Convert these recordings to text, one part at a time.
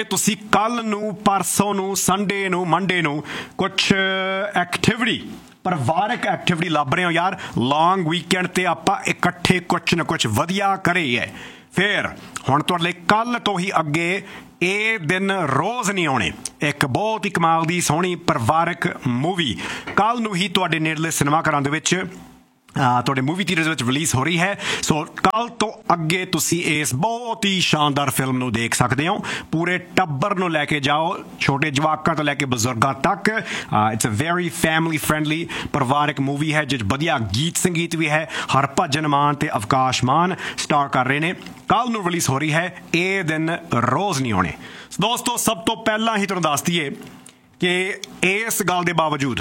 ਤੁਸੀਂ ਕੱਲ ਨੂੰ ਪਰਸੋਂ ਨੂੰ ਸੰਡੇ ਨੂੰ ਮੰਡੇ ਨੂੰ ਕੁਛ ਐਕਟੀਵਿਟੀ ਪਰਿਵਾਰਕ ਐਕਟੀਵਿਟੀ ਲੱਭ ਰਹੇ ਹੋ ਯਾਰ ਲੌਂਗ ਵੀਕਐਂਡ ਤੇ ਆਪਾਂ ਇਕੱਠੇ ਕੁਛ ਨਾ ਕੁਛ ਵਧੀਆ ਕਰੀਏ ਫਿਰ ਹੁਣ ਤੁਹਾਡੇ ਲਈ ਕੱਲ ਤੋਂ ਹੀ ਅੱਗੇ ਇਹ ਦਿਨ ਰੋਜ਼ ਨਹੀਂ ਆਉਣੇ ਇੱਕ ਬਹੁਤ ਹੀ ਕਮਾਲ ਦੀ ਸੋਹਣੀ ਪਰਿਵਾਰਕ ਮੂਵੀ ਕੱਲ ਨੂੰ ਹੀ ਤੁਹਾਡੇ ਨੇੜਲੇ ਸਿਨੇਮਾ ਘਰਾਂ ਦੇ ਵਿੱਚ ਤੁਹਾਡੇ ਮੂਵੀ ਥੀਏਟਰਸ ਵਿੱਚ ਰਿਲੀਜ਼ ਹੋ ਰਹੀ ਹੈ ਸੋ ਕੱਲ ਤੋਂ ਅੱਗੇ ਤੁਸੀਂ ਇਸ ਬਹੁਤ ਹੀ ਸ਼ਾਨਦਾਰ ਫਿਲਮ ਨੂੰ ਦੇਖ ਸਕਦੇ ਹੋ ਪੂਰੇ ਟੱਬਰ ਨੂੰ ਲੈ ਕੇ ਜਾਓ ਛੋਟੇ ਜਵਾਕਾਂ ਤੋਂ ਲੈ ਕੇ ਬਜ਼ੁਰਗਾਂ ਤੱਕ it's a very family friendly ਪਰਿਵਾਰਕ ਮੂਵੀ ਹੈ ਜਿਸ ਵਧੀਆ ਗੀਤ ਸੰਗੀਤ ਵੀ ਹੈ ਹਰਭਜਨ ਮਾਨ ਤੇ ਅਵਕਾਸ਼ ਮਾਨ ਸਟਾਰ ਕਰ ਰਹੇ ਨੇ ਕੱਲ ਨੂੰ ਰਿਲੀਜ਼ ਹੋ ਰਹੀ ਹੈ ਇਹ ਦਿਨ ਰੋਜ਼ ਨਹੀਂ ਆਉਣੇ ਦੋਸਤੋ ਸਭ ਤੋਂ ਪਹਿਲਾਂ ਹੀ ਤੁਹਾਨੂੰ ਦੱਸ ਦਈਏ ਕਿ ਇਸ ਗੱਲ ਦੇ ਬਾਵਜੂਦ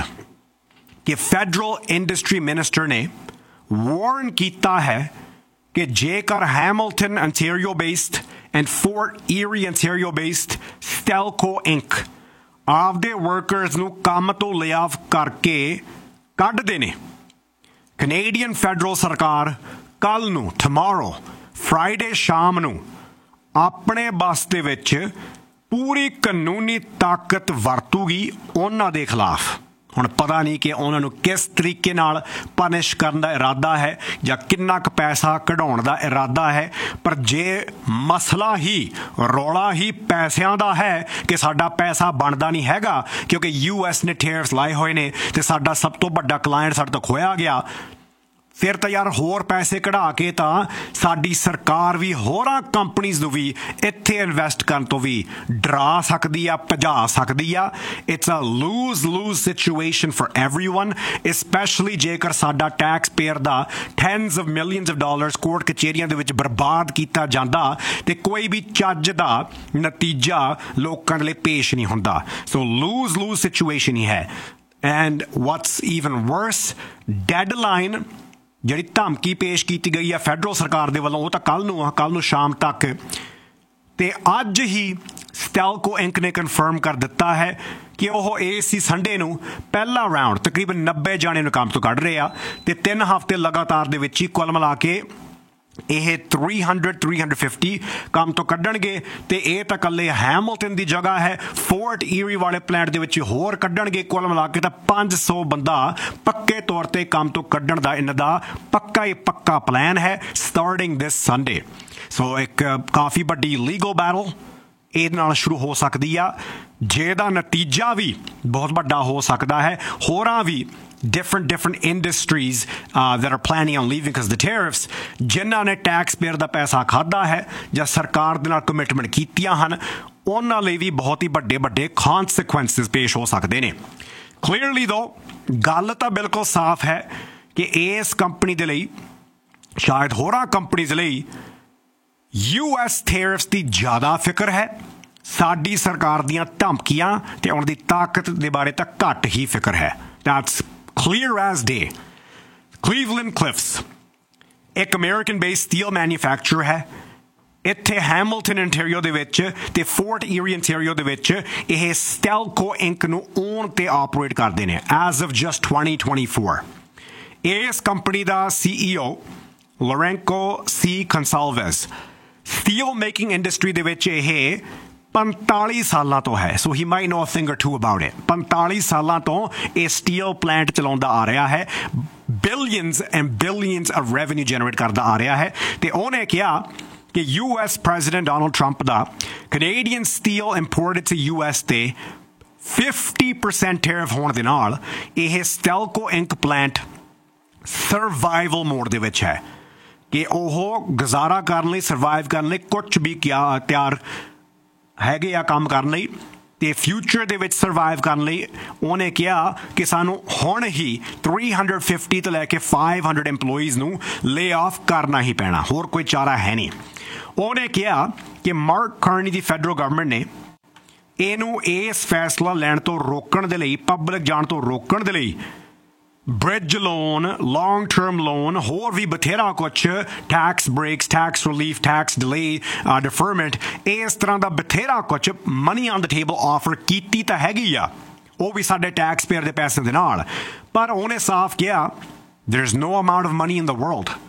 ਕਿ ਫੈਡਰਲ ਇੰਡਸਟਰੀ ਮਿਨਿਸਟਰ ਨੇ ਵਾਰਨ ਕੀਤਾ ਹੈ ਕਿ ਜੇਕਰ Hamilton Ontario based and fort ਈਰੀ Ontario based ਸਟੈਲਕੋ ink ਆਪਦੇ ਵਰਕਰਸ ਨੂੰ ਕੰਮ ਤੋਂ ਲੇਆਫ ਕਰਕੇ ਕੱਢਦੇ ਨੇ ਕੈਨੇਡੀਅਨ ਫੈਡਰਲ ਸਰਕਾਰ ਕੱਲ ਨੂੰ ਟਮਾਰੋ ਫਰਾਈਡੇ ਸ਼ਾਮ ਨੂੰ ਆਪਣੇ ਬਸ ਦੇ ਵਿੱਚ ਪੂਰੀ ਕਾਨੂੰਨੀ ਤਾਕਤ ਵਰਤੂਗੀ ਉਹਨਾਂ ਦੇ ਖਿਲਾਫ ਹੁਣ ਪਤਾ ਨਹੀਂ ਕਿ ਉਹਨਾਂ ਨੂੰ ਕਿਸ ਤਰੀਕੇ ਨਾਲ ਪਨਿਸ਼ ਕਰਨ ਦਾ ਇਰਾਦਾ ਹੈ ਜਾਂ ਕਿੰਨਾ ਕੁ ਪੈਸਾ ਕਢਾਉਣ ਦਾ ਇਰਾਦਾ ਹੈ ਪਰ ਜੇ ਮਸਲਾ ਹੀ ਰੌਲਾ ਹੀ ਪੈਸਿਆਂ ਦਾ ਹੈ ਕਿ ਸਾਡਾ ਪੈਸਾ ਬਣਦਾ ਨਹੀਂ ਹੈਗਾ ਕਿਉਂਕਿ US ਨੇ ਟੈਰਿਫਸ ਲਾਏ ਹੋਏ ਨੇ ਤੇ ਸਾਡਾ ਸਭ ਤੋਂ ਵੱਡਾ ਕਲਾਇੰਟ ਸਾਡੇ ਤੋਂ ਖੋਇਆ ਗਿਆ ਫਿਰ ਤਾਂ ਯਾਰ ਹੋਰ ਪੈਸੇ ਕਢਾ ਕੇ ਤਾਂ ਸਾਡੀ ਸਰਕਾਰ ਵੀ ਹੋਰਾਂ ਕੰਪਨੀਜ਼ ਨੂੰ ਵੀ ਇੱਥੇ ਇਨਵੈਸਟ ਕਰਨ ਤੋਂ ਵੀ ਡਰਾ ਸਕਦੀ ਆ ਭਜਾ ਸਕਦੀ ਆ it's a loose situation for everyone specially ਜੇਕਰ ਸਾਡਾ tax payer the tens of millions of dollars court ਕਚਹਿਰੀਆਂ ਦੇ ਵਿੱਚ ਬਰਬਾਦ ਕੀਤਾ ਜਾਂਦਾ ਤੇ ਕੋਈ ਵੀ ਚੱਜ ਦਾ ਨਤੀਜਾ ਲੋਕਾਂ ਦੇ ਲਈ ਪੇਸ਼ ਨਹੀਂ ਹੁੰਦਾ ਸੋ ਲੂਜ਼ ਸਿਚੁਏਸ਼ਨ ਹੀ ਹੈ and what's even verse deadline ਜਿਹੜੀ ਧਮਕੀ ਪੇਸ਼ ਕੀਤੀ ਗਈ ਹੈ ਫੈਡਰਲ ਸਰਕਾਰ ਦੇ ਵੱਲੋਂ ਉਹ ਤਾਂ ਕੱਲ ਨੂੰ ਸ਼ਾਮ ਤੱਕ ਤੇ ਅੱਜ ਹੀ ਸਟੈਲਕੋ ਇੰਕ ਨੇ ਕਨਫਰਮ ਕਰ ਦਿੱਤਾ ਹੈ ਕਿ ਉਹ ਇਸ ਸੰਡੇ ਨੂੰ ਪਹਿਲਾ ਰਾਊਂਡ ਤਕਰੀਬਨ 90 ਜਾਣੇ ਨੂੰ ਕੰਮ ਤੋਂ ਕੱਢ ਰਹੇ ਆ ਤੇ 3 ਹਫ਼ਤੇ ਲਗਾਤਾਰ ਦੇ ਵਿੱਚ ਹੀ ਕੁੱਲ ਮਿਲਾ ਕੇ ਇਹ 350 ਕੰਮ ਤੋਂ ਕੱਢਣਗੇ ਤੇ ਇਹ ਤਾਂ ਇਕੱਲੇ ਹੈਮਿਲਟਨ ਦੀ ਜਗ੍ਹਾ ਹੈ ਫੋਰਟ ਈਰੀ ਵਾਲੇ ਪਲਾਂਟ ਦੇ ਵਿੱਚ ਹੋਰ ਕੱਢਣਗੇ ਕੁੱਲ ਮਿਲਾ ਕੇ ਤਾਂ 500 ਬੰਦਾ ਪੱਕੇ ਤੌਰ ਤੇ ਕੰਮ ਤੋਂ ਕੱਢਣ ਦਾ ਇਹਨਾਂ ਦਾ ਪੱਕਾ ਪਲਾਨ ਹੈ ਸਟਾਰਟਿੰਗ ਦਿਸ ਸੰਡੇ ਸੋ ਇੱਕ ਕਾਫੀ ਵੱਡੀ ਲੀਗਲ ਬੈਟਲ ਇਹਦੇ ਨਾਲ ਸ਼ੁਰੂ ਹੋ ਸਕਦੀ ਆ ਜਿਹਦਾ ਨਤੀਜਾ ਵੀ ਬਹੁਤ ਵੱਡਾ ਹੋ ਸਕਦਾ ਹੈ ਹੋਰਾਂ ਵੀ different industries that are planning on leaving because of the tariffs ਜਿਨ੍ਹਾਂ ਨੇ ਟੈਕਸ ਪੇਅਰ ਦਾ ਪੈਸਾ ਖਾਧਾ ਹੈ ਜਾਂ ਸਰਕਾਰ ਦੇ ਨਾਲ ਕਮਿਟਮੈਂਟ ਕੀਤੀਆਂ ਹਨ ਉਹਨਾਂ ਲਈ ਵੀ ਬਹੁਤ ਹੀ ਵੱਡੇ consequences ਪੇਸ਼ ਹੋ ਸਕਦੇ ਨੇ ਕਲੀਅਰਲੀ ਦੋ ਗੱਲ ਤਾਂ ਬਿਲਕੁਲ ਸਾਫ਼ ਹੈ ਕਿ ਇਸ ਕੰਪਨੀ ਦੇ ਲਈ ਸ਼ਾਇਦ ਹੋਰਾਂ ਕੰਪਨੀਜ਼ ਲਈ US tariffs ਦੀ ਜ਼ਿਆਦਾ ਫਿਕਰ ਹੈ ਸਾਡੀ ਸਰਕਾਰ ਦੀਆਂ ਧਮਕੀਆਂ ਤੇ ਉਹਨਾਂ ਦੀ ਤਾਕਤ ਦੇ ਬਾਰੇ ਤਾਂ ਘੱਟ ਹੀ ਫਿਕਰ ਹੈ that's clear as day. Cleveland Cliffs ਇੱਕ American-based steel manufacturer ਹੈ ਇੱਥੇ ਹੈਮਿਲਟਨ ਅੰਟੈਰੀਓ ਦੇ ਵਿੱਚ ਤੇ ਫੋਰਟ ਈਰੀ ਅੰਟੈਰੀਓ ਦੇ ਵਿੱਚ ਇਹ ਸਟੈਲਕੋ ਇੰਕ ਨੂੰ ਓਨ ਤੇ ਆਪਰੇਟ ਕਰਦੇ ਨੇ as of just 2024 ਇਸ ਕੰਪਨੀ ਦਾ CEO ਲੋਰੈਂਕੋ C ਕੰਸਾਲਵੇਸ steel making industry ਦੇ ਵਿੱਚ ਇਹ 45 ਸਾਲਾਂ ਤੋਂ ਹੈ ਸੋ ਹੀ might no a thing or to about it 45 ਸਾਲਾਂ ਤੋਂ ਇਹ ਸਟੀਲ ਪਲਾਂਟ ਚਲਾਉਂਦਾ ਆ ਰਿਹਾ ਹੈ billions and billions of revenue generate ਕਰਦਾ ਆ ਰਿਹਾ ਹੈ ਤੇ ਉਹਨੇ ਕਿਹਾ ਕਿ US president Donald Trump the Canadian steel imported to US ਤੇ 50% ਟੈਰਿਫ ਹੋਣ ਦੇ ਨਾਲ ਇਹ ਸਟੈਲਕੋ ਇੰਕ ਪਲਾਂਟ ਸਰਵਾਈਵਲ ਮੋਡ ਦੇ ਵਿੱਚ ਹੈ ਕਿ ਉਹ ਗੁਜ਼ਾਰਾ ਕਰਨ ਲਈ ਸਰਵਾਈਵ ਕਰਨ ਲਈ ਕੁਝ ਵੀ ਤਿਆਰ ਹੈਗੇ ਆ ਕੰਮ ਕਰਨ ਲਈ ਤੇ ਫਿਊਚਰ ਦੇ ਵਿੱਚ ਸਰਵਾਈਵ ਕਰਨ ਲਈ ਉਹਨੇ ਕਿਹਾ ਕਿ ਸਾਨੂੰ ਹੁਣ ਹੀ 350 ਤੋਂ ਲੈ ਕੇ 500 EMPLOYEES ਨੂੰ ਲੇ ਆਫ ਕਰਨਾ ਹੀ ਪੈਣਾ ਹੋਰ ਕੋਈ ਚਾਰਾ ਹੈ ਨਹੀਂ ਉਹਨੇ ਕਿਹਾ ਕਿ ਮਾਰਕ ਕਾਰਨੀ ਦੀ ਫੈਡਰਲ ਗਵਰਨਮੈਂਟ ਨੇ ਇਹਨੂੰ ਇਸ ਫੈਸਲਾ ਲੈਣ ਤੋਂ ਰੋਕਣ ਦੇ ਲਈ ਪਬਲਿਕ ਜਾਣ ਤੋਂ ਰੋਕਣ ਦੇ ਲਈ bridge loan, long-term loan, ਹੋਰ ਵੀ ਬਥੇਰਾ ਕੁਛ tax breaks, tax relief, tax delay, deferment ਇਸ ਤਰ੍ਹਾਂ ਦਾ ਬਥੇਰਾ ਕੁਛ money on the table offer ਕੀਤੀ ਤਾਂ ਹੈਗੀ ਆ ਉਹ ਵੀ ਸਾਡੇ ਟੈਕਸ ਪੇਅਰ ਦੇ ਪੈਸੇ ਦੇ ਨਾਲ ਪਰ ਉਹਨੇ ਸਾਫ਼ ਕਿਹਾ there's no amount of money in the world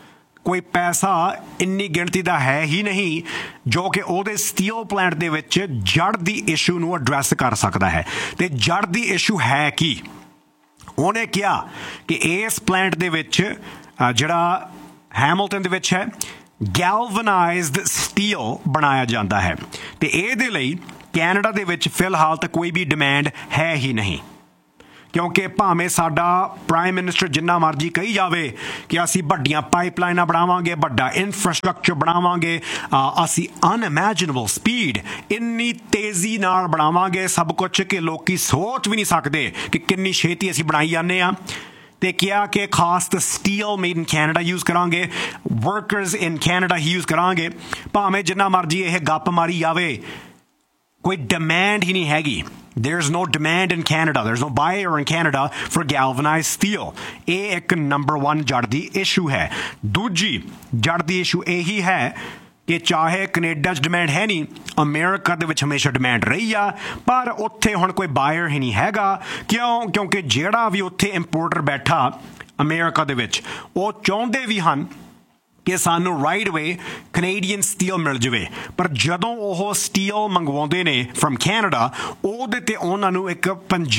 ਕੋਈ ਪੈਸਾ ਇੰਨੀ ਗਿਣਤੀ ਦਾ ਹੈ ਹੀ ਨਹੀਂ ਜੋ ਕਿ ਉਹਦੇ ਸਟੀਲ ਪਲਾਂਟ ਦੇ ਵਿੱਚ ਜੜ ਦੀ ਇਸ਼ੂ ਨੂੰ ਐਡਰੈਸ ਕਰ ਸਕਦਾ ਹੈ। ਤੇ ਜੜ ਦੀ ਇਸ਼ੂ ਹੈ ਕੀ? ਉਹਨੇ ਕਿਹਾ ਕਿ ਇਸ ਪਲਾਂਟ ਦੇ ਵਿੱਚ ਜਿਹੜਾ ਹੈਮਿਲਟਨ ਦੇ ਵਿੱਚ ਹੈ ਗੈਲਵਨਾਈਜ਼ਡ ਸਟੀਲ ਬਣਾਇਆ ਜਾਂਦਾ ਹੈ ਤੇ ਇਹਦੇ ਲਈ ਕੈਨੇਡਾ ਦੇ ਵਿੱਚ ਫਿਲਹਾਲ ਤਾਂ ਕੋਈ ਵੀ ਡਿਮਾਂਡ ਹੈ ਹੀ ਨਹੀਂ, ਕਿਉਂਕਿ ਭਾਵੇਂ ਸਾਡਾ ਪ੍ਰਾਈਮ ਮਿਨਿਸਟਰ ਜਿੰਨਾ ਮਰਜ਼ੀ ਕਹੀ ਜਾਵੇ ਕਿ ਅਸੀਂ ਵੱਡੀਆਂ ਪਾਈਪਲਾਈਨਾਂ ਬਣਾਵਾਂਗੇ, ਵੱਡਾ ਇਨਫਰਾਸਟ੍ਰਕਚਰ ਬਣਾਵਾਂਗੇ, ਅਸੀਂ ਅਨਇਮੈਜਿਨੇਬਲ ਸਪੀਡ ਇੰਨੀ ਤੇਜ਼ੀ ਨਾਲ ਬਣਾਵਾਂਗੇ ਸਭ ਕੁਝ ਕਿ ਲੋਕੀ ਸੋਚ ਵੀ ਨਹੀਂ ਸਕਦੇ ਕਿ ਕਿੰਨੀ ਛੇਤੀ ਅਸੀਂ ਬਣਾਈ ਜਾਂਦੇ ਹਾਂ। ਤੇ ਕਿਹਾ ਕਿ ਖਾਸ ਤਾਂ steel made in Canada use ਕਰਾਂਗੇ, workers in Canada he use ਕਰਾਂਗੇ। ਭਾਵੇਂ ਜਿੰਨਾ ਮਰਜ਼ੀ ਇਹ ਗੱਪ ਮਾਰੀ ਜਾਵੇ, ਕੋਈ ਡਿਮਾਂਡ ਹੀ ਨਹੀਂ ਹੈਗੀ। There's no demand in Canada. There's no buyer in Canada for galvanized steel. ਇਹ ਇੱਕ ਨੰਬਰ 1 ਜੜ ਦੀ ਇਸ਼ੂ ਹੈ। ਦੂਜੀ ਜੜ ਦੀ ਇਸ਼ੂ ਇਹੀ ਹੈ ਕਿ ਚਾਹੇ ਕੈਨੇਡਾ 'ਚ ਡਿਮਾਂਡ ਹੈ ਨਹੀਂ, ਅਮਰੀਕਾ ਦੇ ਵਿੱਚ ਹਮੇਸ਼ਾ ਡਿਮਾਂਡ ਰਹੀ ਆ, ਪਰ ਉੱਥੇ ਹੁਣ ਕੋਈ ਬਾਇਰ ਹੀ ਨਹੀਂ ਹੈਗਾ। ਕਿਉਂਕਿ ਜਿਹੜਾ ਵੀ ਉੱਥੇ ਇੰਪੋਰਟਰ ਬੈਠਾ ਅਮਰੀਕਾ ਦੇ ਵਿੱਚ, ਉਹ ਚਾਹੁੰਦੇ ਵੀ ਹਨ ਕਿ ਸਾਨੂੰ ਰਾਈਟ ਵੇ ਕੈਨੇਡੀਅਨ ਸਟੀਲ ਮਿਲ ਜਾਵੇ, ਪਰ ਜਦੋਂ ਉਹ ਸਟੀਲ ਮੰਗਵਾਉਂਦੇ ਨੇ ਫਰਮ ਕੈਨੇਡਾ, ਉਹਦੇ 'ਤੇ ਉਹਨਾਂ ਨੂੰ ਇੱਕ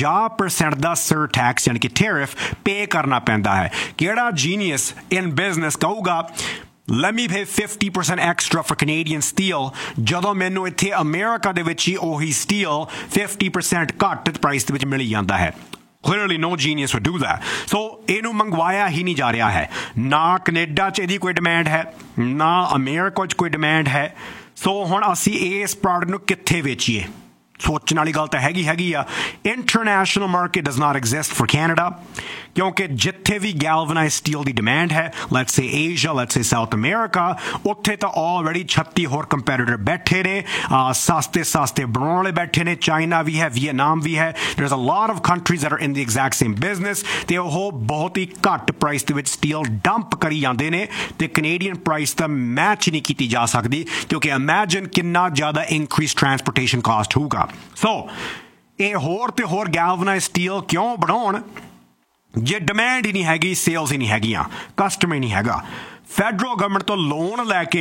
50% ਦਾ ਸਰ ਟੈਕਸ ਯਾਨੀ ਕਿ ਟੈਰਿਫ ਪੇ ਕਰਨਾ ਪੈਂਦਾ ਹੈ। ਕਿਹੜਾ ਜੀਨੀਅਸ ਇਨ ਬਿਜ਼ਨਸ ਕਹੂਗਾ let me pay 50% extra for Canadian steel ਜਦੋਂ ਮੈਨੂੰ ਇੱਥੇ ਅਮਰੀਕਾ ਦੇ ਵਿੱਚ ਹੀ ਉਹੀ ਸਟੀਲ 50% ਘੱਟ ਪ੍ਰਾਈਸ ਦੇ ਵਿੱਚ ਮਿਲ ਜਾਂਦਾ ਹੈ? Clearly no genius would do that. So ਇਹਨੂੰ ਮੰਗਵਾਇਆ ਹੀ ਨਹੀਂ ਜਾ ਰਿਹਾ ਹੈ। ਨਾ ਕੈਨੇਡਾ 'ਚ ਇਹਦੀ ਕੋਈ ਡਿਮਾਂਡ ਹੈ, ਨਾ ਅਮਰੀਕਾ 'ਚ ਕੋਈ ਡਿਮਾਂਡ ਹੈ। ਸੋ ਹੁਣ ਅਸੀਂ ਇਸ ਪ੍ਰੋਡਕਟ ਨੂੰ ਕਿੱਥੇ ਵੇਚੀਏ? ਸੋਚਣ ਵਾਲੀ ਗੱਲ ਤਾਂ ਹੈਗੀ ਆ। International market does not exist for Canada, ਕਿਉਂਕਿ ਜਿੱਥੇ ਵੀ ਗੈਲਵਨਾਈਜ਼ਡ ਸਟੀਲ ਦੀ ਡਿਮਾਂਡ ਹੈ, let's say Asia, let's say south America, ਉੱਥੇ ਤਾਂ ਆਲਰੇਡੀ 36 ਹੋਰ ਕੰਪੀਟੀਟਰ ਬੈਠੇ ਨੇ, ਸਸਤੇ ਬਣਾਉਣ ਵਾਲੇ ਬੈਠੇ ਨੇ। ਚਾਈਨਾ ਵੀ ਹੈ, ਵੀਅਤਨਾਮ ਵੀ ਹੈ। there's a lot of countries that are in the exact same business ਤੇ ਉਹ ਬਹੁਤ ਹੀ ਘੱਟ ਪ੍ਰਾਈਸ ਦੇ ਵਿੱਚ ਸਟੀਲ ਡੰਪ ਕਰੀ ਜਾਂਦੇ ਨੇ ਤੇ ਕੈਨੇਡੀਅਨ ਪ੍ਰਾਈਸ ਤਾਂ ਮੈਚ ਨਹੀਂ ਕੀਤੀ ਜਾ ਸਕਦੀ, ਕਿਉਂਕਿ ਇਮੈਜਿਨ ਕਿੰਨਾ ਜ਼ਿਆਦਾ ਇਨਕਰੀਜ਼ ਟਰਾਂਸਪੋਰਟੇਸ਼ਨ ਕਾਸਟ ਹੋਊਗਾ। ਸੋ ਇਹ ਹੋਰ ਤੇ ਹੋਰ ਗੈਲਵਨਾਈਜ਼ਡ ਸਟੀਲ ਕਿਉਂ ਬਣਾਉਣ ਜੇ ਡਿਮਾਂਡ ਹੀ ਨਹੀਂ ਹੈਗੀ, ਸੇਲਸ ਹੀ ਨਹੀਂ ਹੈਗੀਆਂ, ਕਸਟਮਰ ਹੀ ਨਹੀਂ ਹੈਗਾ। ਫੈਡਰਲ ਗਵਰਨਮੈਂਟ ਤੋਂ ਲੋਨ ਲੈ ਕੇ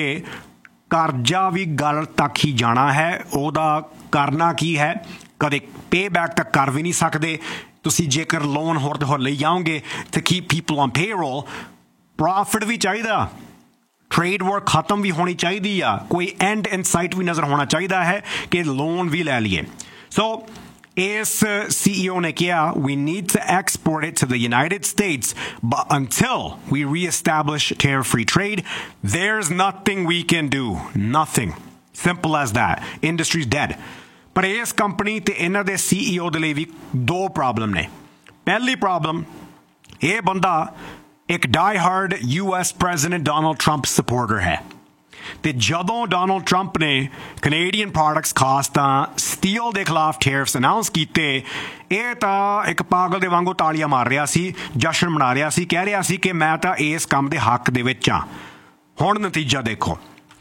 ਕਰਜ਼ਾ ਵੀ ਗੱਲ ਤੱਕ ਹੀ ਜਾਣਾ ਹੈ। ਉਹਦਾ ਕਰਨਾ ਕੀ ਹੈ? ਕਦੇ ਪੇ ਬੈਕ ਤੱਕ ਕਰ ਵੀ ਨਹੀਂ ਸਕਦੇ ਤੁਸੀਂ ਜੇਕਰ ਲੋਨ ਹੋਰ ਤੇ ਹੋਰ ਲਈ ਜਾਓਗੇ to keep people on payroll। Profit ਵੀ ਚਾਹੀਦਾ, ਟ੍ਰੇਡ ਵਾਰ ਖਤਮ ਵੀ ਹੋਣੀ ਚਾਹੀਦੀ ਆ, ਕੋਈ ਐਂਡ ਇਨ ਸਾਈਟ ਵੀ ਨਜ਼ਰ ਹੋਣਾ ਚਾਹੀਦਾ ਹੈ ਕਿ ਲੋਨ ਵੀ ਲੈ ਲਈਏ। ਸੋ ਇਸ CEO ਨੇ ਕਿਹਾ we need to export it to the United States, but until we reestablish tariff-free trade, there's nothing we can do. Nothing. Simple as that. Industry's dead. ਪਰ ਇਸ ਕੰਪਨੀ ਤੇ ਇਹਨਾਂ ਦੇ CEO ਦੇ ਲਈ ਵੀ 2 ਪ੍ਰੋਬਲਮ ਨੇ। ਪਹਿਲੀ ਪ੍ਰੋਬਲਮ, ਇਹ ਬੰਦਾ ਇੱਕ ਡਾਈ hard US president Donald Trump supporter ਹੈ ਤੇ ਜਦੋਂ ਡੋਨਲਡ ਟਰੰਪ ਨੇ ਕੈਨੇਡੀਅਨ ਪ੍ਰੋਡਕਟਸ ਖਾਸ ਤਾਂ ਸਟੀਲ ਦੇ ਖਿਲਾਫ ਟੈਰਿਫਸ ਅਨਾਉਂਸ ਕੀਤੇ, ਇਹ ਤਾਂ ਇੱਕ ਪਾਗਲ ਦੇ ਵਾਂਗੂ ਤਾੜੀਆਂ ਮਾਰ ਰਿਹਾ ਸੀ, ਜਸ਼ਨ ਮਨਾ ਰਿਹਾ ਸੀ, ਕਹਿ ਰਿਹਾ ਸੀ ਕਿ ਮੈਂ ਤਾਂ ਇਸ ਕੰਮ ਦੇ ਹੱਕ ਦੇ ਵਿੱਚ ਹਾਂ। ਹੁਣ ਨਤੀਜਾ ਦੇਖੋ।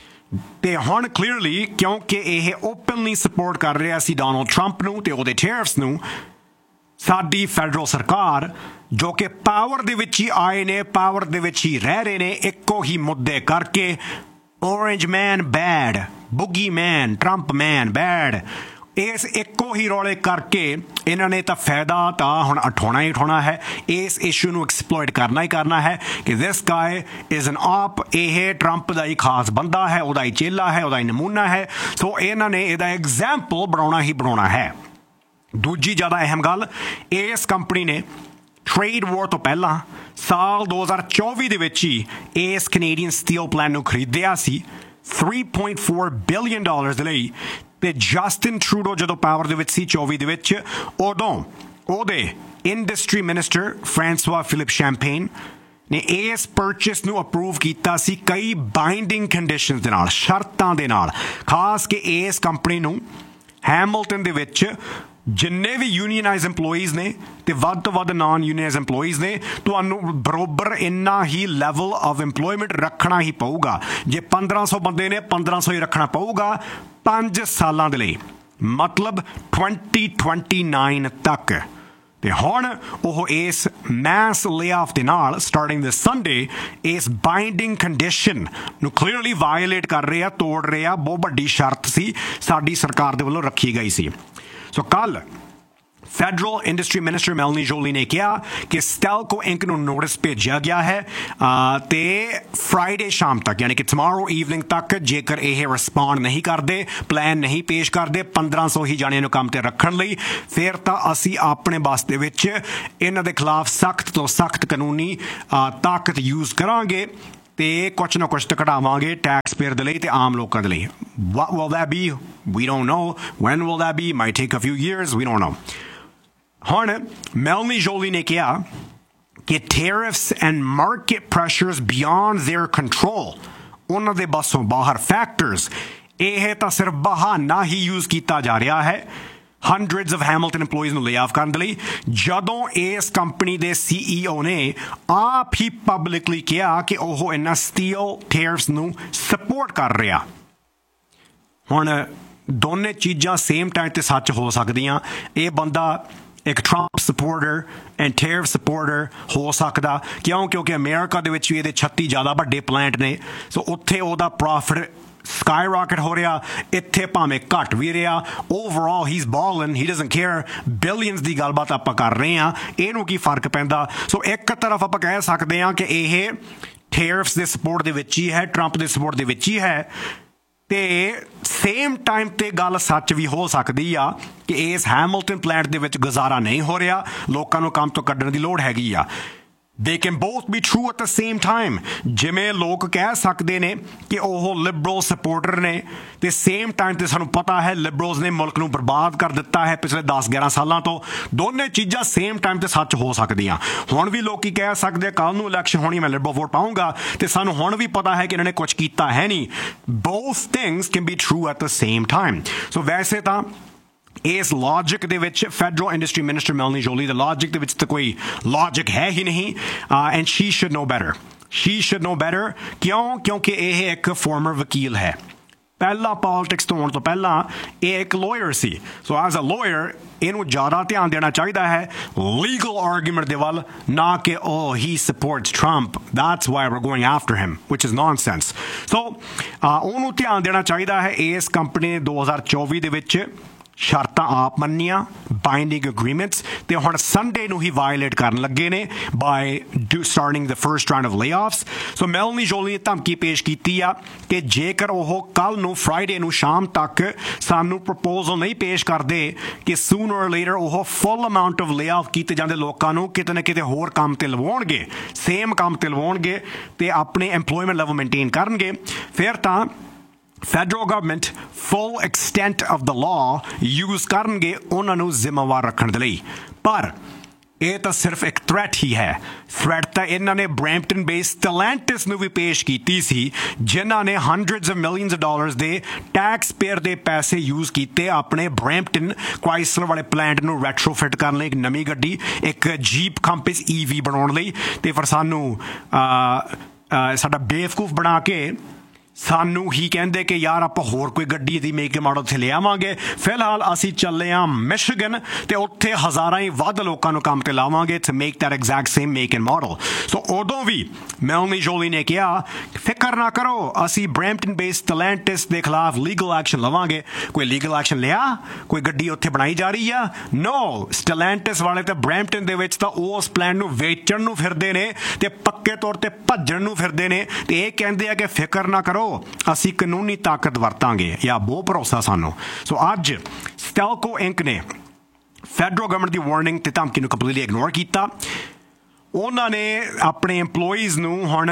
ਤੇ ਹੁਣ ਕਲੀਅਰਲੀ ਕਿਉਂਕਿ ਇਹ ਓਪਨਲੀ ਸਪੋਰਟ ਕਰ ਰਿਹਾ ਸੀ ਡੋਨਲਡ ਟਰੰਪ ਨੂੰ ਤੇ ਉਹਦੇ ਟੈਰਿਫਸ ਨੂੰ, ਸਾਡੀ ਫੈਡਰਲ ਸਰਕਾਰ ਜੋ ਕਿ ਪਾਵਰ ਦੇ ਵਿੱਚ ਹੀ ਆਏ ਨੇ, ਪਾਵਰ ਦੇ ਵਿੱਚ ਹੀ ਰਹਿ ਰਹੇ ਨੇ, ਇੱਕੋ ਹੀ ਮੁੱਦੇ ਕਰਕੇ orange man bad, boogie man, Trump man bad, ਇਸ ਇੱਕੋ ਹੀ ਰੌਲੇ ਕਰਕੇ ਇਹਨਾਂ ਨੇ ਤਾਂ ਫਾਇਦਾ ਤਾਂ ਹੁਣ ਉਠਾਉਣਾ ਹੀ ਉਠਾਉਣਾ ਹੈ, ਇਸ ਇਸ਼ੂ ਨੂੰ ਐਕਸਪਲੋਇਟ ਕਰਨਾ ਹੀ ਕਰਨਾ ਹੈ ਕਿ this guy is an op, ਇਹ ਟਰੰਪ ਦਾ ਹੀ ਖਾਸ ਬੰਦਾ ਹੈ, ਉਹਦਾ ਹੀ ਚੇਲਾ ਹੈ, ਉਹਦਾ ਹੀ ਨਮੂਨਾ ਹੈ। ਸੋ ਇਹਨਾਂ ਨੇ ਇਹਦਾ ਐਗਜ਼ਾਮਪਲ ਬਣਾਉਣਾ ਹੀ ਬਣਾਉਣਾ ਹੈ। ਦੂਜੀ ਜ਼ਿਆਦਾ ਅਹਿਮ ਗੱਲ, ਇਸ ਕੰਪਨੀ ਨੇ ਟ੍ਰੇਡ ਵਾਰ ਤੋਂ ਪਹਿਲਾਂ ਸਾਲ 2024 ਦੇ ਵਿੱਚ ਹੀ ਇਸ ਕੈਨੇਡੀਅਨ ਸਟੀਲ ਪਲਾਂਟ ਨੂੰ ਖਰੀਦਿਆ ਸੀ $3.4 ਬਿਲੀਅਨ ਦੇ ਲਈ। ਤੇ ਜਸਟਿਨ ਟਰੂਡੋ ਜਦੋਂ ਪਾਵਰ ਦੇ ਵਿੱਚ ਸੀ 24 ਦੇ ਵਿੱਚ, ਉਦੋਂ ਉਹਦੇ ਇੰਡਸਟਰੀ ਮਿਨਿਸਟਰ ਫ੍ਰਾਂਸਵਾ ਫਿਲਿਪ ਸ਼ੈਂਪੇਨ ਨੇ ਇਸ ਪਰਚੇਸ ਨੂੰ ਅਪਰੂਵ ਕੀਤਾ ਸੀ ਕਈ ਬਾਈਂਡਿੰਗ ਕੰਡੀਸ਼ਨਸ ਦੇ ਨਾਲ, ਸ਼ਰਤਾਂ ਦੇ ਨਾਲ, ਖਾਸ ਕਿ ਇਸ ਕੰਪਨੀ ਨੂੰ ਹੈਮਿਲਟਨ ਦੇ ਵਿੱਚ ਜਿੰਨੇ ਵੀ ਯੂਨੀਅਨਾਈਜ਼ EMPLOYEES ਨੇ ਤੇ ਵੱਧ ਤੋਂ ਵੱਧ ਨਾਨ ਯੂਨੀਅਨਾਈਜ਼ EMPLOYEES ਨੇ, ਤੁਹਾਨੂੰ ਬਰੋਬਰ ਇੰਨਾ ਹੀ ਲੈਵਲ ਆਫ EMPLOYMENT ਰੱਖਣਾ ਹੀ ਪਊਗਾ। ਜੇ 1500 ਬੰਦੇ ਨੇ 1500 ਹੀ ਰੱਖਣਾ ਪਊਗਾ 5 ਸਾਲਾਂ ਦੇ ਲਈ, ਮਤਲਬ 2029 ਤੱਕ। ਤੇ ਹੁਣ ਉਹ ਇਸ ਮੈਸ ਲੇਆਫ ਦੇ ਨਾਲ ਸਟਾਰਟਿੰਗ ਦਿਸ ਸੰਡੇ ਇਸ ਬਾਈਂਡਿੰਗ ਕੰਡੀਸ਼ਨ ਨੂੰ ਕਲੀਅਰਲੀ ਵਾਇਓਲੇਟ ਕਰ ਰਹੇ ਆ, ਤੋੜ ਰਹੇ ਆ। ਬਹੁਤ ਵੱਡੀ ਸ਼ਰਤ ਸੀ ਸਾਡੀ ਸਰਕਾਰ ਦੇ ਵੱਲੋਂ ਰੱਖੀ ਗਈ ਸੀ। ਸੋ ਕੱਲ ਫੈਡਰਲ ਇੰਡਸਟਰੀ ਮਿਨਿਸਟਰ ਮੈਲਨੀ ਜੋਲੀ ਨੇ ਕਿਹਾ ਕਿ ਸਟੈਲਕੋ ਇੰਕ ਨੂੰ ਨੋਟਿਸ ਭੇਜਿਆ ਗਿਆ ਹੈ ਤੇ ਫਰਾਈਡੇ ਸ਼ਾਮ ਤੱਕ ਯਾਨੀ ਕਿ ਟਮਾਰੋ ਈਵਨਿੰਗ ਤੱਕ ਜੇਕਰ ਇਹ ਰਿਸਪੌਂਡ ਨਹੀਂ ਕਰਦੇ, ਪਲਾਨ ਨਹੀਂ ਪੇਸ਼ ਕਰਦੇ 1500 ਹੀ ਜਾਣਿਆਂ ਨੂੰ ਕੰਮ ਤੇ ਰੱਖਣ ਲਈ, ਫਿਰ ਤਾਂ ਅਸੀਂ ਆਪਣੇ ਬਸ ਦੇ ਵਿੱਚ ਇਹਨਾਂ ਦੇ ਖਿਲਾਫ ਸਖਤ ਤੋਂ ਸਖਤ ਕਾਨੂੰਨੀ ਤਾਕਤ ਯੂਜ਼ ਕਰਾਂਗੇ ਤੇ ਕੁਛ ਨਾ ਕੁਛ ਤਾਂ ਘਟਾਵਾਂਗੇ ਟੈਕਸ ਪੇਅਰ ਦੇ ਲਈ ਤੇ ਆਮ ਲੋਕਾਂ ਦੇ ਲਈ। What will that be? We don't know. When will that be? Might take a few years. We don't know. ਹੁਣ ਮੈਲਨੀ ਜੋਲੀ ਨੇ ਕਿਹਾ ਕਿ tariffs and market pressures beyond their control, ਉਹਨਾਂ ਦੇ ਬਸੋਂ ਬਾਹਰ ਫੈਕਟਰਸ, ਇਹ ਤਾਂ ਸਿਰਫ ਬਹਾਨਾ ਹੀ ਯੂਜ਼ ਕੀਤਾ ਜਾ ਰਿਹਾ ਹੈ hundreds of Hamilton employees ਨੂੰ lay off ਕਰਨ ਦੇ ਲਈ, ਜਦੋਂ ਇਸ ਕੰਪਨੀ ਦੇ CEO ਨੇ ਆਪ ਹੀ ਪਬਲਿਕਲੀ ਕਿਹਾ ਕਿ ਉਹ ਇਹਨਾਂ ਸਟੀਲ ਟੈਰਿਫਸ ਨੂੰ ਸਪੋਰਟ ਕਰ ਰਿਹਾ। ਹੁਣ ਦੋਨੇ ਚੀਜ਼ਾਂ ਸੇਮ ਟਾਈਮ ਤੇ ਸੱਚ ਹੋ ਸਕਦੀਆਂ। ਇਹ ਬੰਦਾ ਇੱਕ Trump supporter and tariff supporter ਹੋ ਸਕਦਾ, ਕਿਉਂਕਿ ਅਮਰੀਕਾ ਦੇ ਵਿੱਚ ਵੀ ਇਹਦੇ 36 ਜ਼ਿਆਦਾ ਵੱਡੇ ਪਲਾਂਟ ਨੇ। ਸੋ ਉੱਥੇ ਉਹਦਾ ਪ੍ਰੋਫਿਟ sky rocket ਹੋ ਰਿਹਾ, ਇੱਥੇ ਭਾਵੇਂ ਘਟ ਵੀ ਰਿਹਾ। overall he's balling, he doesn't care, billions ਦੀ ਗੱਲਬਾਤ ਆਪਾਂ ਕਰ ਰਹੇ ਹਾਂ, ਇਹਨੂੰ ਕੀ ਫਰਕ ਪੈਂਦਾ। ਸੋ ਇੱਕ ਤਰਫ ਆਪਾਂ ਕਹਿ ਸਕਦੇ ਹਾਂ ਕਿ ਇਹ ਟੈਰਿਫਸ ਦੇ ਸਪੋਰਟ ਦੇ ਵਿੱਚ ਹੀ ਹੈ, ਟਰੰਪ ਦੇ ਸਪੋਰਟ ਦੇ ਵਿੱਚ ਹੀ ਹੈ, ਤੇ ਸੇਮ ਟਾਈਮ ਤੇ ਗੱਲ ਸੱਚ ਵੀ ਹੋ ਸਕਦੀ ਆ ਕਿ ਇਸ ਹੈਮਿਲਟਨ ਪਲਾਂਟ ਦੇ ਵਿੱਚ ਗੁਜ਼ਾਰਾ ਨਹੀਂ ਹੋ ਰਿਹਾ, ਲੋਕਾਂ ਨੂੰ ਕੰਮ ਤੋਂ ਕੱਢਣ ਦੀ ਲੋੜ ਹੈਗੀ ਆ। They can both be true at the same time. ਜਿਵੇਂ ਲੋਕ ਕਹਿ ਸਕਦੇ ਨੇ ਕਿ ਉਹ ਲਿਬਰਲ ਸਪੋਰਟਰ ਨੇ ਤੇ ਸੇਮ ਟਾਈਮ ਤੇ ਸਾਨੂੰ ਪਤਾ ਹੈ ਲਿਬਰਲਸ ਨੇ ਮੁਲਕ ਨੂੰ ਬਰਬਾਦ ਕਰ ਦਿੱਤਾ ਹੈ ਪਿਛਲੇ 10-11 ਸਾਲਾਂ ਤੋਂ। ਦੋਨੇ ਚੀਜ਼ਾਂ ਸੇਮ ਟਾਈਮ ਤੇ ਸੱਚ ਹੋ ਸਕਦੀਆਂ। ਹੁਣ ਵੀ ਲੋਕੀ ਕਹਿ ਸਕਦੇ ਕੱਲ ਨੂੰ ਇਲੈਕਸ਼ਨ ਹੋਣੀ, ਮੈਂ ਲਿਬਰਲ ਵੋਟ ਪਾਊਂਗਾ, ਤੇ ਸਾਨੂੰ ਹੁਣ ਵੀ ਪਤਾ ਹੈ ਕਿ ਇਹਨਾਂ ਨੇ ਕੁਝ ਕੀਤਾ ਹੈ ਨਹੀਂ। Both things can be true at the same time. ਸੋ ਵੈਸੇ ਤਾਂ ਇਸ ਲੌਜਿਕ ਦੇ ਵਿੱਚ ਫੈਡਰਲ ਇੰਡਸਟਰੀ ਮਿਨਿਸਟਰ ਮੈਲਨੀ ਜੋਲੀ ਦੇ ਲੌਜਿਕ ਦੇ ਵਿੱਚ ਤਾਂ ਕੋਈ ਲੌਜਿਕ ਹੈ ਹੀ ਨਹੀਂ। And she should no better, Shri should no better. ਕਿਉਂਕਿ ਇਹ ਇੱਕ ਫਾਰਮਰ ਵਕੀਲ ਹੈ। ਪਹਿਲਾਂ ਪੋਲਿਟਿਕਸ ਤੋਂ ਆਉਣ ਤੋਂ ਪਹਿਲਾਂ ਇਹ ਇੱਕ lawyer C. So as a lawyer ਇਹਨੂੰ ਜ਼ਿਆਦਾ ਧਿਆਨ ਦੇਣਾ ਚਾਹੀਦਾ ਹੈ ਲੀਗਲ ਆਰਗੂਮੈਂਟ ਦੇ ਵੱਲ, ਨਾ ਕਿ he supports Trump, that's why we're going after him, which is nonsense. ਸੋ ਉਹਨੂੰ ਧਿਆਨ ਦੇਣਾ ਚਾਹੀਦਾ ਹੈ ਇਸ ਕੰਪਨੀ ਨੇ 2024 ਦੇ ਵਿੱਚ ਸ਼ਰਤਾਂ ਆਪ ਮੰਨੀਆਂ, ਬਾਈਂਡਿੰਗ ਅਗਰੀਮੈਂਟਸ, ਤੇ ਹੁਣ ਸੰਡੇ ਨੂੰ ਹੀ ਵਾਇਓਲੇਟ ਕਰਨ ਲੱਗੇ ਨੇ ਬਾਈ starting the first round of ਲੇਆਫਸ। So ਮੈਲਨੀ Jolie ਨੇ ਧਮਕੀ ਪੇਸ਼ ਕੀਤੀ ਆ ਕਿ ਜੇਕਰ ਉਹ ਕੱਲ ਨੂੰ ਫਰਾਈਡੇ ਨੂੰ ਸ਼ਾਮ ਤੱਕ ਸਾਨੂੰ ਪ੍ਰਪੋਜ਼ਲ ਨਹੀਂ ਪੇਸ਼ ਕਰਦੇ ਕਿ ਸੂਨਰ ਔਰ ਲੇਟਰ ਉਹ ਫੁੱਲ ਅਮਾਊਂਟ ਆਫ ਲੇਆਫ ਕੀਤੇ ਜਾਂਦੇ ਲੋਕਾਂ ਨੂੰ ਕਿਤੇ ਨਾ ਕਿਤੇ ਹੋਰ ਕੰਮ ਤੇ ਲਵਾਉਣਗੇ, ਸੇਮ ਕੰਮ ਤੇ ਲਵਾਉਣਗੇ ਤੇ ਆਪਣੇ ਐਮਪਲੋਇਮੈਂਟ ਲੈਵਲ ਮੇਨਟੇਨ ਕਰਨਗੇ, ਫਿਰ ਤਾਂ federal government full extent of the law use ਕਰਨਗੇ ਉਹਨਾਂ ਨੂੰ ਜ਼ਿੰਮੇਵਾਰ ਰੱਖਣ ਦੇ ਲਈ। ਪਰ ਇਹ ਤਾਂ ਸਿਰਫ ਇੱਕ ਥ੍ਰੈਟ ਹੀ ਹੈ। ਥ੍ਰੈਟ ਤਾਂ ਇਹਨਾਂ ਨੇ ਬਰੈਂਪਟਨ ਬੇਸਡ ਸਟੈਲੈਂਟਿਸ ਨੂੰ ਵੀ ਪੇਸ਼ ਕੀਤੀ ਸੀ, ਜਿਨ੍ਹਾਂ ਨੇ hundreds of millions of dollars ਦੇ ਟੈਕਸ ਪੇਅਰ ਦੇ ਪੈਸੇ ਯੂਜ਼ ਕੀਤੇ ਆਪਣੇ ਬਰੈਂਪਟਨ ਕੁਆਈਸਲਰ ਵਾਲੇ ਪਲਾਂਟ ਨੂੰ ਰੈਟਰੋਫਿਟ ਕਰਨ ਲਈ, ਇੱਕ ਨਵੀਂ ਗੱਡੀ, ਇੱਕ ਜੀਪ ਕੰਪਸ EV ਬਣਾਉਣ ਲਈ। ਤੇ ਫਿਰ ਸਾਨੂੰ ਸਾਡਾ ਬੇਵਕੂਫ ਬਣਾ ਕੇ ਸਾਨੂੰ ਹੀ ਕਹਿੰਦੇ ਕਿ ਯਾਰ ਆਪਾਂ ਹੋਰ ਕੋਈ ਗੱਡੀ ਦੀ ਮੇਕ ਮਾਡਲ ਉੱਥੇ ਲੈ ਆਵਾਂਗੇ। ਫਿਲਹਾਲ ਅਸੀਂ ਚੱਲੇ ਹਾਂ ਮਿਸ਼ੀਗਨ ਤੇ ਉੱਥੇ ਹਜ਼ਾਰਾਂ ਹੀ ਵੱਧ ਲੋਕਾਂ ਨੂੰ ਕੰਮ ਤੇ ਲਾਵਾਂਗੇ to make that exact same make and model. ਸੋ ਉਦੋਂ ਵੀ ਮੈਲਨੀ ਜੋਲੀ ਨੇ ਕਿਹਾ ਫਿਕਰ ਨਾ ਕਰੋ, ਅਸੀਂ ਬਰੈਂਪਟਨ ਬੇਸਡ ਸਟੈਲੈਂਟਿਸ ਦੇ ਖਿਲਾਫ ਲੀਗਲ ਐਕਸ਼ਨ ਲਵਾਂਗੇ। ਕੋਈ ਲੀਗਲ ਐਕਸ਼ਨ ਲਿਆ? ਕੋਈ ਗੱਡੀ ਉੱਥੇ ਬਣਾਈ ਜਾ ਰਹੀ ਆ? ਨੋ। ਸਟੈਲੈਂਟਿਸ ਵਾਲੇ ਤਾਂ ਬਰੈਂਪਟਨ ਦੇ ਵਿੱਚ ਤਾਂ ਉਸ ਪਲਾਨ ਨੂੰ ਵੇਚਣ ਨੂੰ ਫਿਰਦੇ ਨੇ ਤੇ ਪੱਕੇ ਤੌਰ ਤੇ ਭੱਜਣ ਨੂੰ ਫਿਰਦੇ ਨੇ ਤੇ ਇਹ ਕਹਿੰਦੇ ਆ ਕਿ ਫਿਕਰ ਨਾ ਕਰੋ, ਅਸੀਂ ਕਾਨੂੰਨੀ ਤਾਕਤ ਵਰਤਾਂਗੇ, ਜਾਂ ਬਹੁਤ ਭਰੋਸਾ ਸਾਨੂੰ। ਸੋ ਅੱਜ ਸਟੈਲਕੋ ਇੰਕ ਨੇ ਫੈਡਰਲ ਗਵਰਨਮੈਂਟ ਦੀ ਵਾਰਨਿੰਗ ਤੇ ਧਮਕੀ ਨੂੰ ਕੰਪਲੀਟਲੀ ਇਗਨੋਰ ਕੀਤਾ। ਉਹਨਾਂ ਨੇ ਆਪਣੇ EMPLOYEES ਨੂੰ ਹੁਣ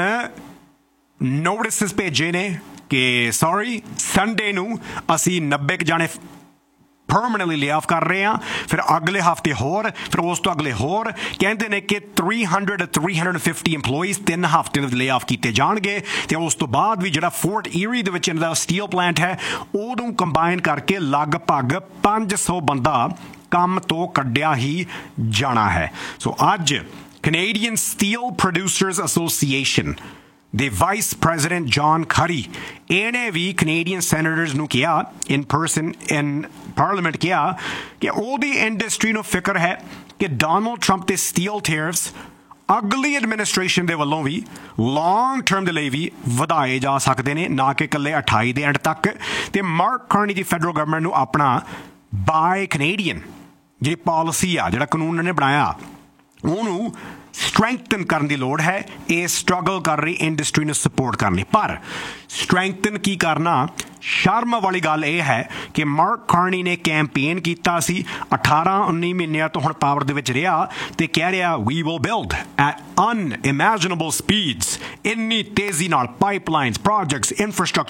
ਨੋਟਿਸਿਸ ਭੇਜੇ ਨੇ ਕਿ ਸੌਰੀ ਸੰਡੇ ਨੂੰ ਅਸੀਂ 90 ਜਾਣੇ permanently lay off ਕਰ ਰਹੇ ਹਾਂ, ਫਿਰ ਅਗਲੇ ਹਫਤੇ ਹੋਰ, ਫਿਰ ਉਸ ਤੋਂ ਅਗਲੇ ਹੋਰ। ਕਹਿੰਦੇ ਨੇ ਕਿ 300 to 350 EMPLOYEES 3 ਹਫਤੇ ਦੇ lay off ਕੀਤੇ ਜਾਣਗੇ ਤੇ ਉਸ ਤੋਂ ਬਾਅਦ ਵੀ ਜਿਹੜਾ ਫੋਰਟ ਈਰੀ ਦੇ ਵਿੱਚ ਇਹਨਾਂ ਦਾ ਸਟੀਲ ਪਲਾਂਟ ਹੈ ਉਹਨੂੰ ਕੰਬਾਈਨ ਕਰਕੇ ਲਗਭਗ 500 ਬੰਦਾ ਕੰਮ ਤੋਂ ਕੱਢਿਆ ਹੀ ਜਾਣਾ ਹੈ। ਸੋ ਅੱਜ Canadian Steel Producers Association ਦੇ ਵਾਈਸ ਪ੍ਰੈਜ਼ੀਡੈਂਟ ਜੌਨ ਖਰੀ, ਇਹਨੇ ਵੀ ਕੈਨੇਡੀਅਨ ਸੈਨੇਟਰਸ ਨੂੰ ਕਿਹਾ ਇਨ ਪਰਸਨ ਇਨ ਪਾਰਲੀਮੈਂਟ, ਕਿਹਾ ਕਿ ਉਹਦੀ ਇੰਡਸਟਰੀ ਨੂੰ ਫਿਕਰ ਹੈ ਕਿ ਡੋਨਲਡ ਟਰੰਪ ਦੇ ਸਟੀਲ ਟੈਰਿਫਸ ਅਗਲੀ ਐਡਮਿਨਿਸਟ੍ਰੇਸ਼ਨ ਦੇ ਵੱਲੋਂ ਵੀ ਲੌਂਗ ਟਰਮ ਦੇ ਲਈ ਵੀ ਵਧਾਏ ਜਾ ਸਕਦੇ ਨੇ, ਨਾ ਕਿ ਇਕੱਲੇ 28 ਦੇ ਐਂਡ ਤੱਕ। ਤੇ ਮਾਰਕ ਕਾਰਨੀ ਦੀ ਫੈਡਰਲ ਗਵਰਨਮੈਂਟ ਨੂੰ ਆਪਣਾ ਬਾਏ ਕੈਨੇਡੀਅਨ ਜਿਹੜੀ ਪਾਲਿਸੀ ਆ, ਜਿਹੜਾ ਕਾਨੂੰਨ ਉਹਨੇ ਬਣਾਇਆ, ਉਹਨੂੰ ਸਟਰੈਂਥਨ ਕਰਨ ਦੀ ਲੋੜ ਹੈ। ਇਹ ਸਟਰਗਲ ਕਰ ਰਹੀ ਇੰਡਸਟਰੀ ਨੂੰ ਸਪੋਰਟ ਕਰਨ ਲਈ। ਪਰ ਸਟਰੈਂਥਨ ਕੀ ਕਰਨਾ, ਸ਼ਰਮ ਵਾਲੀ ਗੱਲ ਇਹ ਹੈ ਕਿ ਮਾਰਕ ਕਾਰਨੀ ਨੇ ਕੈਂਪੇਨ ਕੀਤਾ ਸੀ 18-19 ਮਹੀਨਿਆਂ ਤੋਂ ਹੁਣ ਪਾਵਰ ਦੇ ਵਿੱਚ ਰਿਹਾ ਤੇ ਕਹਿ ਰਿਹਾ we will build at ਅਨਇਮੈਜਿਨੇਬਲ speeds, ਇੰਨੀ ਤੇਜ਼ੀ ਨਾਲ ਪਾਈਪਲਾਈਨਸ, ਪ੍ਰੋਜੈਕਟਸ, ਇਨਫਰਾਸਟ੍ਰਕਚਰ